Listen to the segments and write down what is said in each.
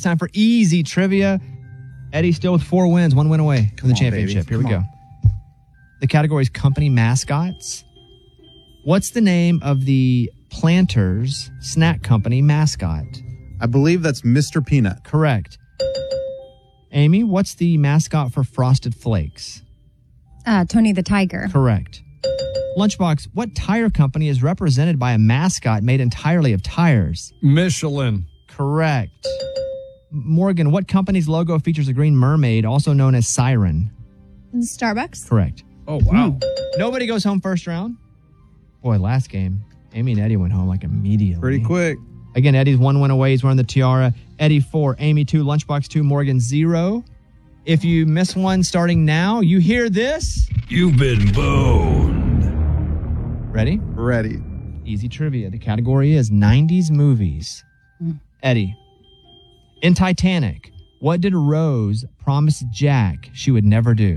It's time for easy trivia. Eddie's still with 4 wins, 1 win away from the championship. Here we go. The category is company mascots. What's the name of the Planters snack company mascot? I believe that's Mr. Peanut. Correct. Amy, what's the mascot for Frosted Flakes? Tony the Tiger. Correct. Lunchbox, what tire company is represented by a mascot made entirely of tires? Michelin. Correct. Morgan, what company's logo features a green mermaid, also known as Siren? Starbucks. Correct. Oh, wow. Nobody goes home first round. Boy, last game, Amy and Eddie went home like immediately. Pretty quick. Again, Eddie's 1 win away. He's wearing the tiara. Eddie 4, Amy 2, Lunchbox 2, Morgan 0. If you miss one starting now, you hear this. You've been boned. Ready? Ready. Easy trivia. The category is 90s movies. Eddie, in Titanic, what did Rose promise Jack she would never do?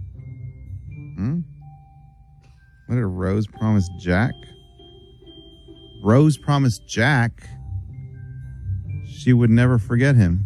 What did Rose promise Jack? Rose promised Jack she would never forget him.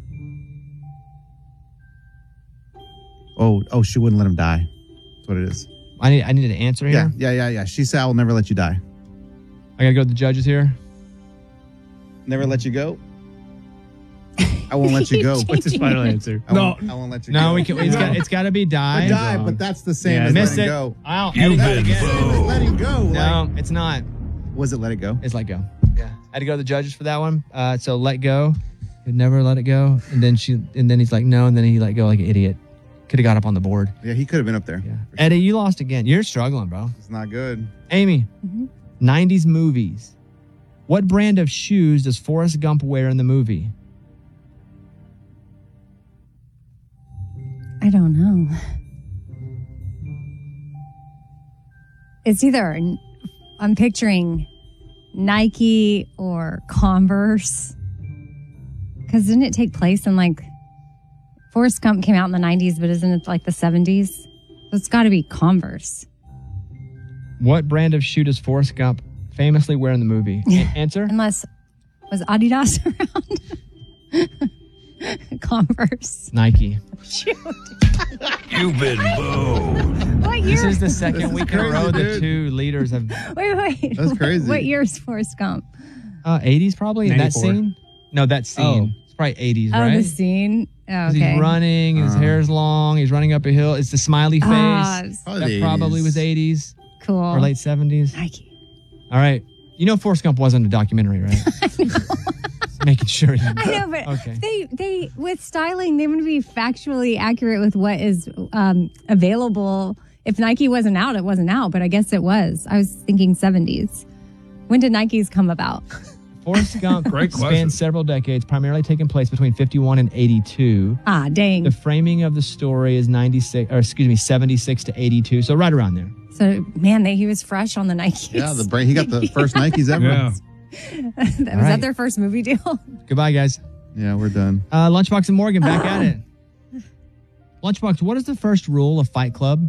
Oh, she wouldn't let him die. That's what it is. I need an answer here. Yeah. She said, I will never let you die. I got to go to the judges here. Never let you go? I won't let you go. What's his final answer? I won't let you go. No, it's got to be die. Die, but that's the same as Missed letting it. go. Wow. You've been It's boned. letting go. No, it's not. Was it let it go? It's let go. Yeah. I had to go to the judges for that one. So let go. He'd never let it go. And then he's like, no. And then he let go like an idiot. Could have got up on the board. Yeah, he could have been up there. Yeah. Eddie, you lost again. You're struggling, bro. It's not good. Amy, 90s movies. What brand of shoes does Forrest Gump wear in the movie? I don't know. It's either, I'm picturing Nike or Converse. Because didn't it take place in Forrest Gump came out in the 90s, but isn't it like the 70s? So it's got to be Converse. What brand of shoe does Forrest Gump famously wear in the movie? Answer? Unless, was Adidas around? Converse. Nike. Shoot. You've been boned. What year? This is the second week in a crazy, row the dude. 2 leaders have... Wait. That's crazy. What year is Forrest Gump? 80s probably? In that 94. scene? No, that scene. It's probably 80s, right? Oh, the scene. Oh, 'Cause okay. He's running, his hair's long, he's running up a hill. It's the smiley face. Ah, Probably That the probably 80s. was 80s cool. or late 70s. Nike. All right. You know Forrest Gump wasn't a documentary, right? Just making sure. I know, but Okay. they with styling, they want to be factually accurate with what is available. If Nike wasn't out, it wasn't out, but I guess it was. I was thinking 70s. When did Nikes come about? Forrest Gump Great question. spanned several decades, primarily taking place between 51 and 82. Ah, dang. The framing of the story is 76 to 82, so right around there. So, man, he was fresh on the Nikes. Yeah, he got the first Nikes ever. Yeah. was that their first movie deal? Goodbye, guys. Yeah, we're done. Lunchbox and Morgan back at it. Lunchbox, what is the first rule of Fight Club?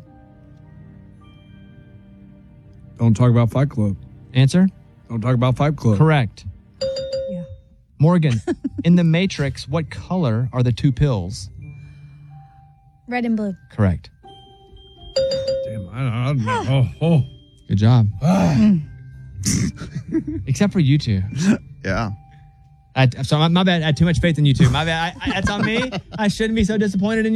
Don't talk about Fight Club. Answer? Don't talk about Fight Club. Correct. Yeah. Morgan, in the Matrix, what color are the 2 pills? Red and blue. Correct. Damn, I don't know. Oh. Good job. Except for you 2. Yeah. So my bad. I had too much faith in you 2. My bad. That's on me. I shouldn't be so disappointed in you.